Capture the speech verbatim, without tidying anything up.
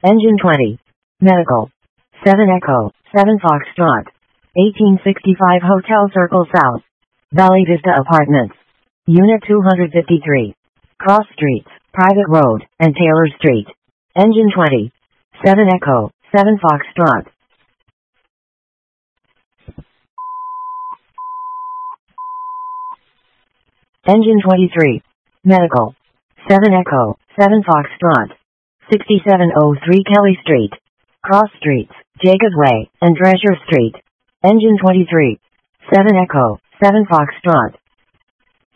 Engine twenty. Medical. seven Echo, seven Foxtrot. eighteen sixty-five Hotel Circle South. Valley Vista Apartments. Unit two hundred fifty-three. Cross Streets, Private Road, and Taylor Street. Engine twenty. seven Echo, seven Foxtrot. Engine twenty-three. Medical. seven Echo, seven Foxtrot. sixty-seven oh three Kelly Street. Cross Streets, Jacob Way, and Treasure Street. Engine twenty-three. seven Echo, seven Foxtrot.